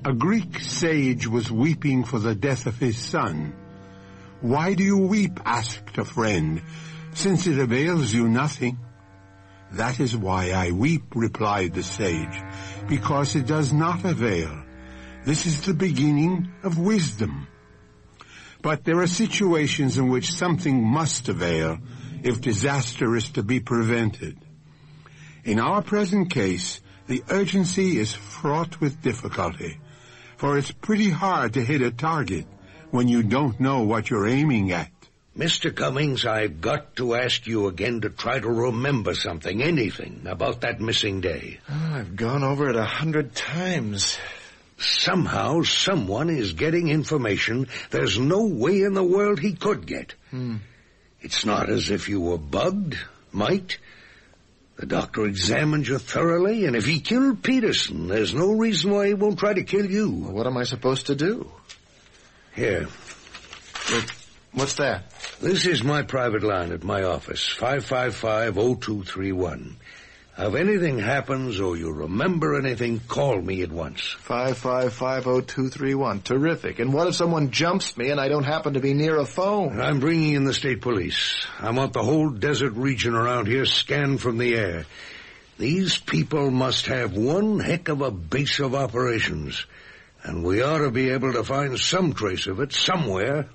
A Greek sage was weeping for the death of his son. "Why do you weep?" asked a friend, "since it avails you nothing." "That is why I weep," replied the sage, "because it does not avail. This is the beginning of wisdom." But there are situations in which something must avail if disaster is to be prevented. In our present case, the urgency is fraught with difficulty, for it's pretty hard to hit a target when you don't know what you're aiming at. Mr. Cummings, I've got to ask you again to try to remember something, anything, about that missing day. Oh, I've gone over it 100 times. Somehow, someone is getting information there's no way in the world he could get. It's not as if you were bugged, Mike. The doctor examined you thoroughly, and if he killed Peterson, there's no reason why he won't try to kill you. Well, what am I supposed to do? Here. What's that? This is my private line at my office, 555-0231. If anything happens or you remember anything, call me at once. 555-0231. Terrific. And what if someone jumps me and I don't happen to be near a phone? I'm bringing in the state police. I want the whole desert region around here scanned from the air. These people must have one heck of a base of operations, and we ought to be able to find some trace of it somewhere.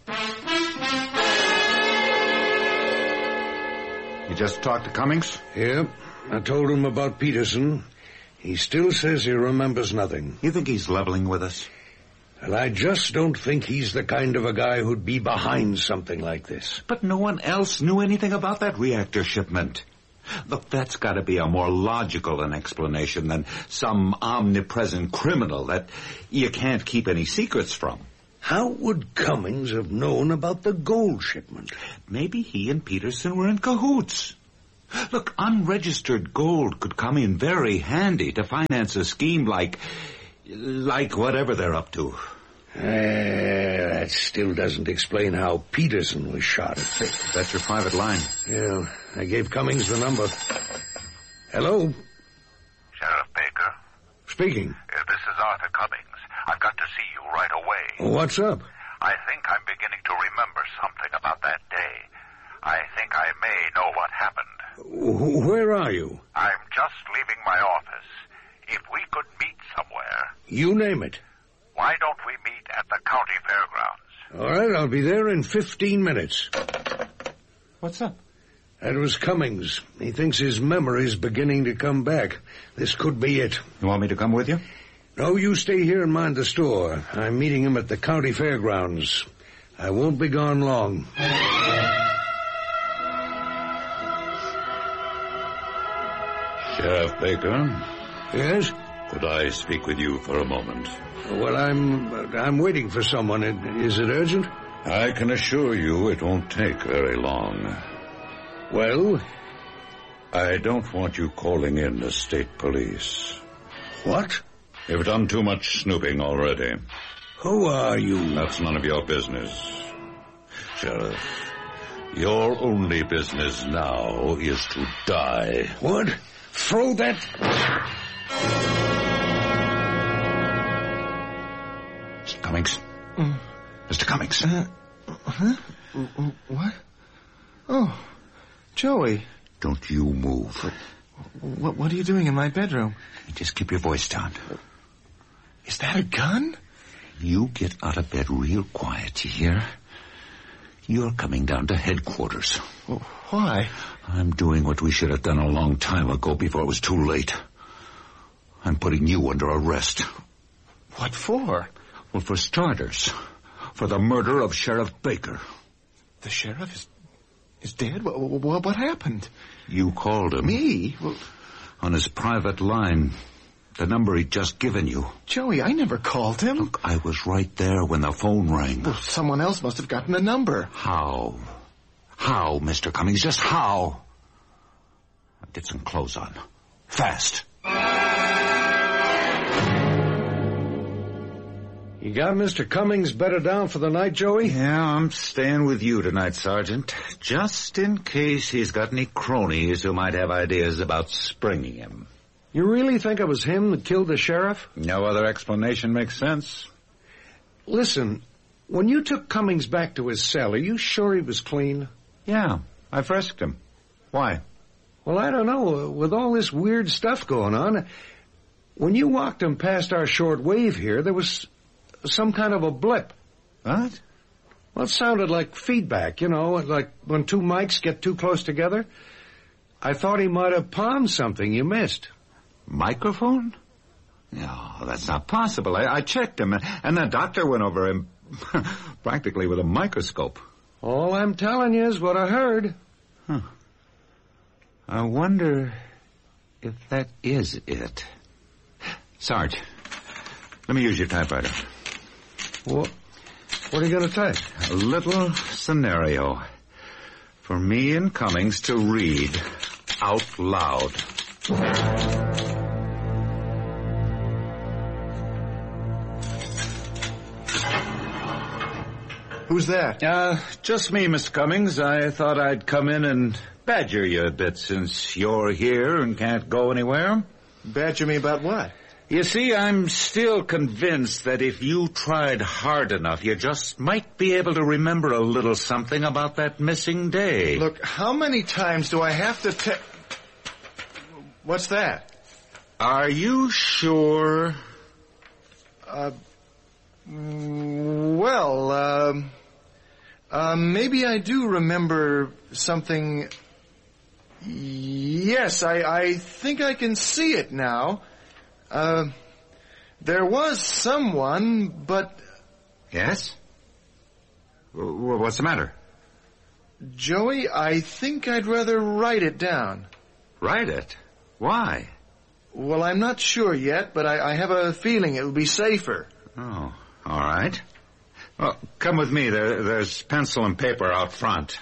You just talked to Cummings? Yeah. I told him about Peterson. He still says he remembers nothing. You think he's leveling with us? Well, I just don't think he's the kind of a guy who'd be behind something like this. But no one else knew anything about that reactor shipment. Look, that's got to be a more logical an explanation than some omnipresent criminal that you can't keep any secrets from. How would Cummings have known about the gold shipment? Maybe he and Peterson were in cahoots. Look, unregistered gold could come in very handy to finance a scheme like whatever they're up to. That still doesn't explain how Peterson was shot. That's your private line. Yeah, I gave Cummings the number. Hello? Sheriff Baker? Speaking. This is Arthur Cummings. I've got to see you right away. What's up? I think I'm beginning to remember something about that day. I think I may know what happened. Where are you? I'm just leaving my office. If we could meet somewhere... You name it. Why don't we meet at the county fairgrounds? All right, I'll be there in 15 minutes. What's up? That was Cummings. He thinks his memory's beginning to come back. This could be it. You want me to come with you? No, you stay here and mind the store. I'm meeting him at the county fairgrounds. I won't be gone long. Sheriff Baker? Yes? Could I speak with you for a moment? Well, I'm waiting for someone. Is it urgent? I can assure you it won't take very long. Well? I don't want you calling in the state police. What? You've done too much snooping already. Who are you? That's none of your business. Sheriff, your only business now is to die. What? Throw that... Mr. Cummings? Mr. Cummings? Huh? What? Oh, Joey. Don't you move. What are you doing in my bedroom? Just keep your voice down. Is that a gun? You get out of bed real quiet, you hear? You're coming down to headquarters. Well, why? I'm doing what we should have done a long time ago before it was too late. I'm putting you under arrest. What for? Well, for starters, for the murder of Sheriff Baker. The sheriff is dead? What happened? You called him. Me? Well, on his private line. The number he'd just given you. Joey, I never called him. Look, I was right there when the phone rang. Well, someone else must have gotten the number. How? How, Mr. Cummings? Just how? Get some clothes on. Fast. You got Mr. Cummings bedded down for the night, Joey? Yeah, I'm staying with you tonight, Sergeant. Just in case he's got any cronies who might have ideas about springing him. You really think it was him that killed the sheriff? No other explanation makes sense. Listen, when you took Cummings back to his cell, are you sure he was clean? Yeah, I frisked him. Why? Well, I don't know. With all this weird stuff going on, when you walked him past our short wave here, there was some kind of a blip. What? Well, it sounded like feedback, like when two mics get too close together. I thought he might have palmed something you missed. Microphone? No, that's not possible. I checked him, and the doctor went over him practically with a microscope. All I'm telling you is what I heard. Huh. I wonder if that is it. Sarge, let me use your typewriter. What are you going to type? A little scenario for me and Cummings to read out loud. Who's that? Just me, Mr. Cummings. I thought I'd come in and badger you a bit since you're here and can't go anywhere. Badger me about what? You see, I'm still convinced that if you tried hard enough, you just might be able to remember a little something about that missing day. Look, how many times do I have to What's that? Are you sure? Maybe I do remember something. Yes, I think I can see it now. There was someone, but... Yes? What's the matter? Joey, I think I'd rather write it down. Write it? Why? Well, I'm not sure yet, but I have a feeling it would be safer. Oh, all right. Well, come with me. There's pencil and paper out front.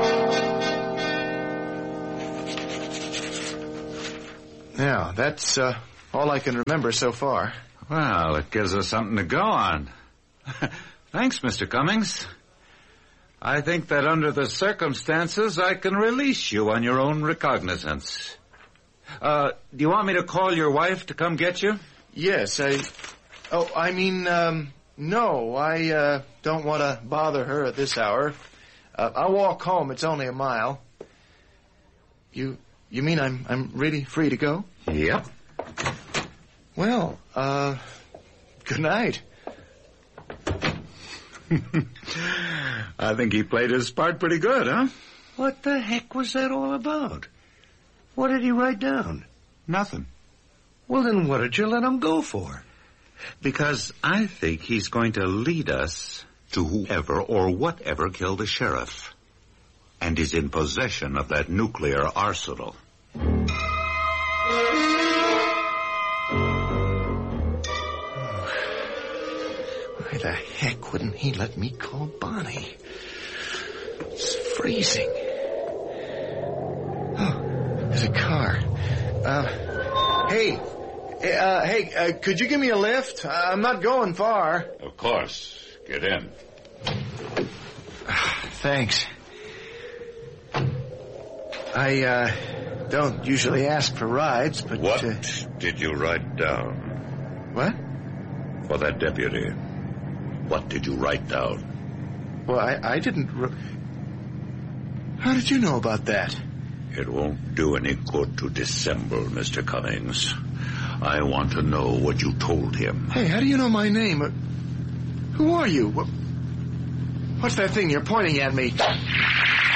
Now, that's all I can remember so far. Well, it gives us something to go on. Thanks, Mr. Cummings. I think that under the circumstances, I can release you on your own recognizance. Do you want me to call your wife to come get you? Yes, no, I don't want to bother her at this hour. I'll walk home. It's only a mile. You mean I'm really free to go? Yep. Well, good night. I think he played his part pretty good, huh? What the heck was that all about? What did he write down? Nothing. Well, then what did you let him go for? Because I think he's going to lead us to whoever or whatever killed the sheriff and is in possession of that nuclear arsenal. Why the heck wouldn't he let me call Bonnie? It's freezing. Oh, there's a car. Hey, could you give me a lift? I'm not going far. Of course. Get in. Thanks. I don't usually ask for rides, but... What did you write down? What? For that deputy. What did you write down? Well, I didn't... How did you know about that? It won't do any good to dissemble, Mr. Cummings. I want to know what you told him. Hey, how do you know my name? Who are you? What's that thing you're pointing at me?